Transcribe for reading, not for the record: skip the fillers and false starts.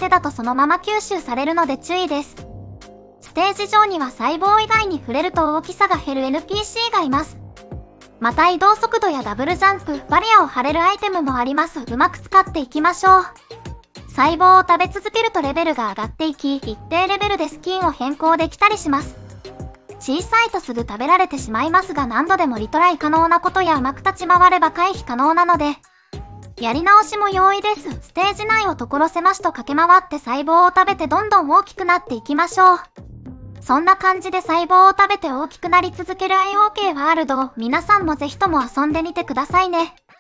手だとそのまま吸収されるので注意です。ステージ上には細胞以外に触れると大きさが減る NPC がいます。また移動速度やダブルジャンプ、バリアを張れるアイテムもあります。うまく使っていきましょう。細胞を食べ続けるとレベルが上がっていき、一定レベルでスキンを変更できたりします。小さいとすぐ食べられてしまいますが何度でもリトライ可能なことやうまく立ち回れば回避可能なので、やり直しも容易です。ステージ内を所狭しと駆け回って細胞を食べてどんどん大きくなっていきましょう。そんな感じで細胞を食べて大きくなり続ける IOK ワールドを皆さんもぜひとも遊んでみてくださいね。